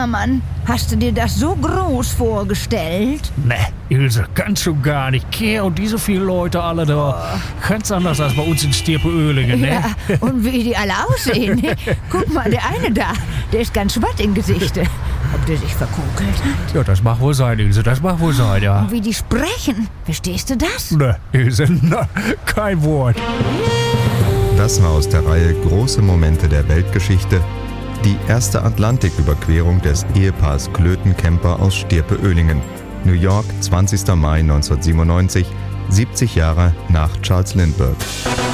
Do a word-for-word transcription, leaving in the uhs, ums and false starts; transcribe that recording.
Hermann, hast du dir das so groß vorgestellt? Ne, Ilse, kannst du gar nicht. Kehr und diese vielen Leute alle da. Ganz anders als bei uns in Stirpe-Oehlingen, ne? Ja, und wie die alle aussehen. Guck mal, der eine da, der ist ganz schwatt im Gesicht. Ob der sich verkokelt hat? Ja, das mag wohl sein, Ilse, das mag wohl sein, ja. Und wie die sprechen, verstehst du das? Ne, Ilse, na, kein Wort. Das war aus der Reihe Große Momente der Weltgeschichte die erste Atlantiküberquerung des Ehepaars Klöten-Kemper aus Stirpe-Oehlingen. New York, zwanzigster Mai neunzehnhundertsiebenundneunzig, siebzig Jahre nach Charles Lindbergh.